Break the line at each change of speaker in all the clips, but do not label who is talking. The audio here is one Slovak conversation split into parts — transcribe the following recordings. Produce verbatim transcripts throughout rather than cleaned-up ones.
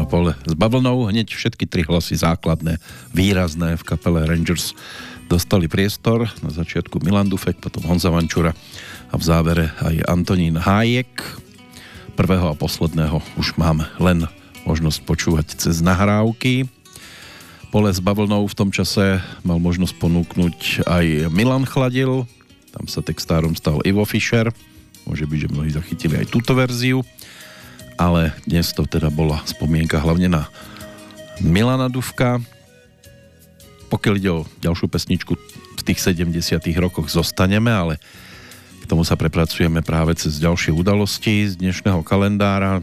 a Pole s bavlnou. Hneď všetky tri hlasy základné, výrazné v kapele Rangers dostali priestor. Na začiatku Milan Dufek, potom Honza Vančura a v závere aj Antonín Hájek. Prvého a posledného už mám len možnosť počúvať cez nahrávky. Pole s bavlnou v tom čase mal možnosť ponúknuť aj Milan Chladil. Tam sa textárom stal Ivo Fischer. Môže byť, že mnohí zachytili aj túto verziu. Ale dnes to teda bola spomienka hlavne na Milana Dufka. Pokiaľ ide o ďalšiu pesničku, v tých sedemdesiatych rokoch zostaneme, ale k tomu sa prepracujeme práve cez ďalšie udalosti z dnešného kalendára.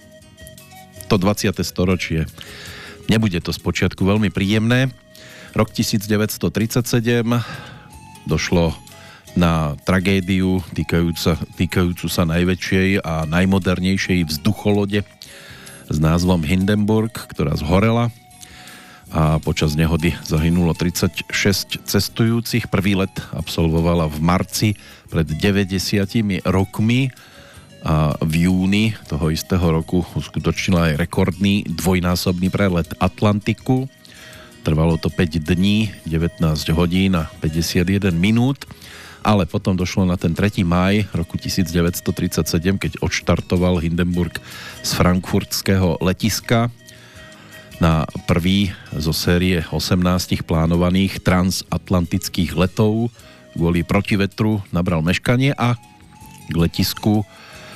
To dvadsiate storočie. Nebude to spočiatku veľmi príjemné. Rok devätnásťtridsaťsedem došlo na tragédiu týkajúca, týkajúcu sa najväčšej a najmodernejšej vzducholode s názvom Hindenburg, ktorá zhorela a počas nehody zahynulo tridsaťšesť cestujúcich. Prvý let absolvovala v marci pred deväťdesiatimi rokmi a v júni toho istého roku uskutočnila aj rekordný dvojnásobný prelet Atlantiku. Trvalo to päť dní, devätnásť hodín a päťdesiatjeden minút, ale potom došlo na ten tretí máj roku devätnásťtridsaťsedem, keď odštartoval Hindenburg z frankfurtského letiska na prvý zo série osemnástich plánovaných transatlantických letov. Kvôli protivetru nabral meškanie a k letisku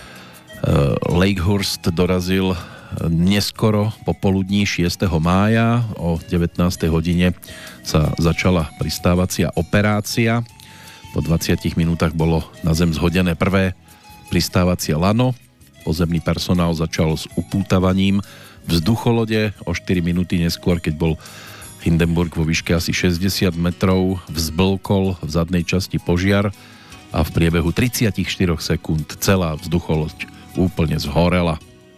Lakehurst dorazil neskoro popoludní šiesteho mája. O devätnástej hodine sa začala pristávacia operácia. Po dvadsiatich minútach bolo na zem zhodené prvé pristávacie lano. Pozemný personál začal s upútavaním vzducholode. O štyri minúty neskôr, keď bol Hindenburg vo výške asi šesťdesiat metrov, vzblkol v zadnej časti požiar a v priebehu tridsaťštyri sekúnd celá vzducholoď úplne zhorela.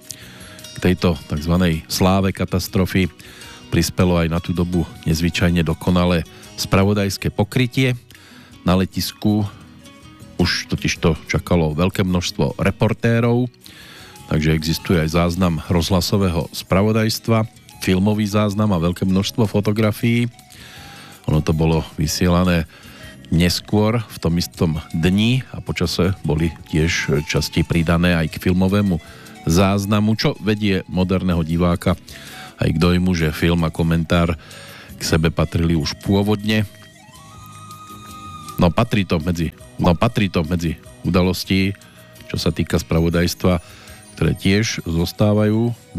K tejto tzv. Sláve katastrofy prispelo aj na tú dobu nezvyčajne dokonalé spravodajské pokrytie. Na letisku už totižto čakalo veľké množstvo reportérov, takže existuje aj záznam rozhlasového spravodajstva, filmový záznam a veľké množstvo fotografií. Ono to bolo vysielané neskôr v tom istom dni a počase boli tiež časti pridané aj k filmovému záznamu, čo vedie moderného diváka aj k dojmu, že film a komentár k sebe patrili už pôvodne. No patrí to medzi, no patrí to medzi udalosti, čo sa týka spravodajstva, ktoré tiež zostávajú